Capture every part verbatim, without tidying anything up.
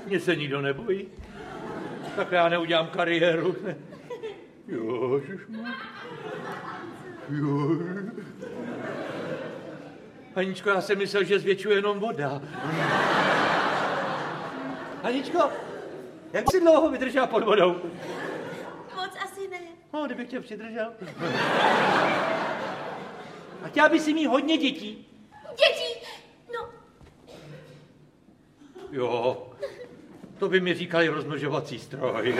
Mě se nikdo nebojí. Tak já neudělám kariéru. Jo, ježišmar. Jo. Aničko, já jsem myslel, že zvětšuje jenom voda. Aničko, jak jsi dlouho vydržela pod vodou? Moc asi ne. No, kdybych tě přidržel. A chtěla by si mít hodně dětí. Dětí? No. Jo, to by mi říkali rozmnožovací stroj.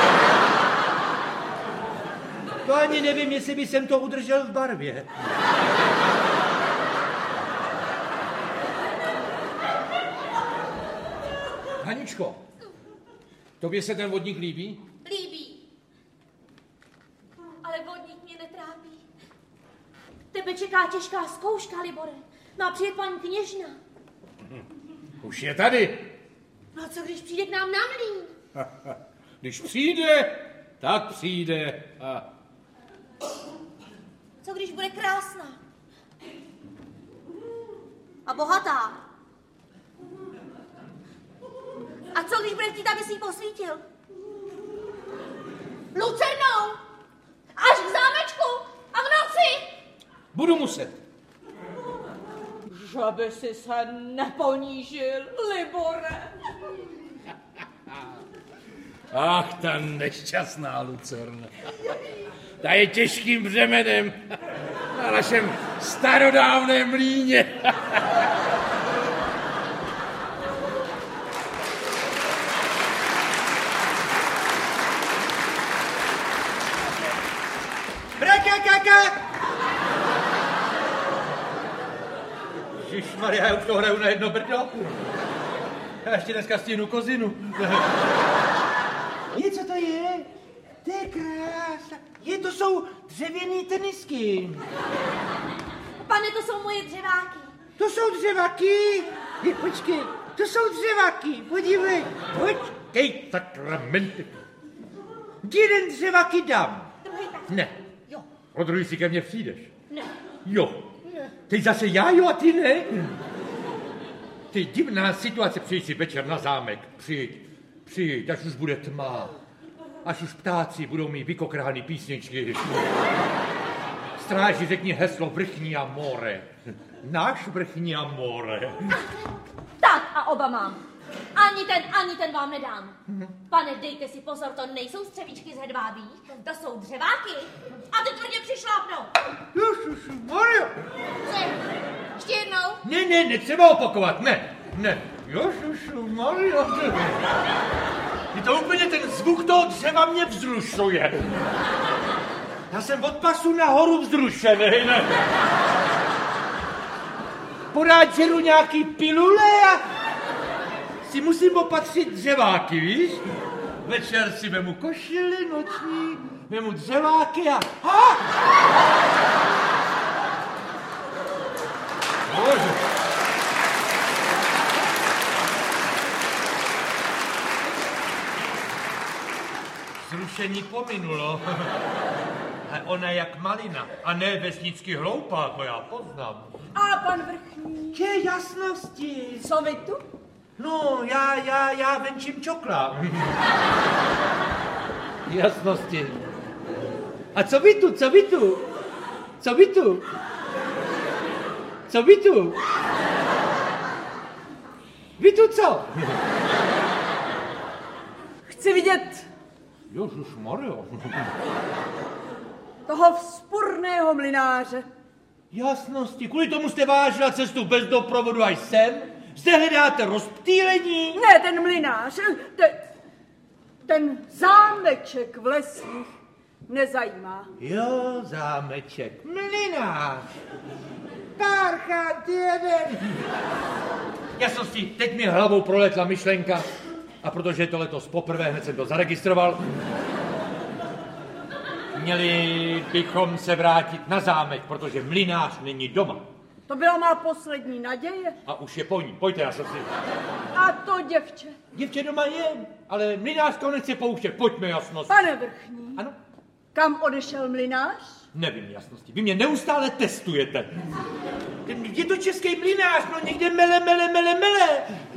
To ani nevím, jestli by jsem to udržel v barvě. Haničko, tobě se ten vodník líbí? Líbí. Ale vodník mě netrápí. Tebe čeká těžká zkouška, Libore. Má přijet paní kněžna. Už je tady. No a co, když přijde k nám na mlýn? Když přijde, tak přijde. A... Co, když bude krásná? A bohatá? A co, když bude chtít, aby si ji posvítil? Lucernou! Až k zámečku! A v noci! Budu muset. Že by si se neponížil, Libore. Ach, ta nešťastná Lucerna. Ta je těžkým břemenem na našem starodávném mlýně. Brakakaka! Ježišmarja, já už to hraju na jedno brdo. Já ještě dneska stihnu kozinu. Je, co to je? To je krása. Je, to jsou dřevěný tenisky. Pane, to jsou moje dřeváky. To jsou dřevaky. Je, počkej, to jsou dřevaky. Podívej, počkej, sakramenty. Jeden dřevaky dám. Druhý tak. Ne. Jo. O druhý si ke mně přijdeš. Ne. Jo. Ne. Teď zase já, jo, a ty ne. Ty divná situace, přijď si večer na zámek. Přijď, přijď, až už bude tma. Až už ptáci budou mít vykokrány písničky. Stráži, řekni heslo vrchní a more. Náš vrchní a more. Tak a oba mám. Ani ten, ani ten vám nedám. Pane, dejte si pozor, to nejsou střevíčky z hedvábí, to jsou dřeváky. A ty tvrdě přišlápnou. Ježišmarja. Co? Ještě jednou? Ne, ne, netřeba opakovat, ne, ne. Ježišmarja. Je to úplně ten zvuk toho dřeva mě vzrušuje. Já jsem od pasu nahoru vzrušený, ne. Porád žeru nějaký pilule a si musím opatřit dřeváky, víš? Večer si vemu košili noční, vemu dřeváky a... Ha! Bože. Zrušení pominulo. A ona je jak malina a ne vesnicky hloupá, to já poznám. A pan vrchní? Ke jasnosti. Co vy tu? No, já, já, já venčím čokla. Jasnosti. A co vy tu, co vy tu? Co vy tu? Co vy tu? Vy tu co? Chci vidět Ježišmarjo. toho vzpurného mlynáře. Jasnosti, kvůli tomu jste vážila cestu bez doprovodu až sem? Zde hledáte rozptýlení? Ne, ten mlynář, ten, ten zámeček v lesích nezajímá. Jo, zámeček, mlynář. Párchant jeden. Jasnosti, teď mi hlavou proletla myšlenka. A protože je to letos poprvé, hned jsem to zaregistroval. Měli bychom se vrátit na zámek, protože mlynář není doma. To byla má poslední naděje. A už je po ní. Pojďte, Jasnosti. A to děvče. Děvče doma je, ale mlynář to nechce pouštět. Pojďme, Jasnosti. Pane vrchní, Ano? kam odešel mlynář? Nevím, Jasnosti. Vy mě neustále testujete. Je to český mlynář, no někde mele, mele, mele, mele.